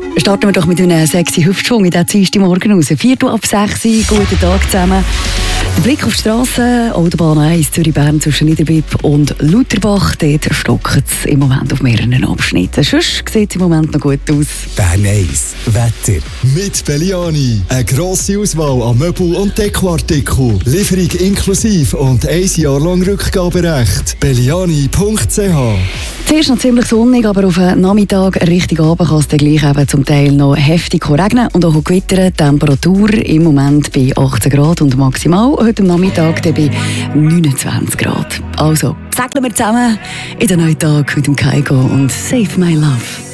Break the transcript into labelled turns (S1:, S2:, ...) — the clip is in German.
S1: Starten wir doch mit einem sexy Hüftschwung in diesen Morgen raus. 5:04, guten Tag zusammen. Der Blick auf die Strasse, Autobahn 1, Zürich-Bern zwischen Niederbipp und Lutherbach. Dort stockt es im Moment auf mehreren Abschnitten. Sonst sieht es im Moment noch gut aus.
S2: Bern 1, Wetter. Mit Belliani. Eine grosse Auswahl an Möbel- und Dekoartikeln. Lieferung inklusive und 1 Jahr lang Rückgaberecht. Belliani.ch.
S1: Zuerst noch ziemlich sonnig, aber auf den Nachmittag, Richtung Abend kann es dann gleich eben zum Teil noch heftig regnen und auch gewittern. Temperatur im Moment bei 18 Grad und maximal heute am Nachmittag dann bei 29 Grad. Also, segeln wir zusammen in den neuen Tag mit dem Kaigo und Save My Love.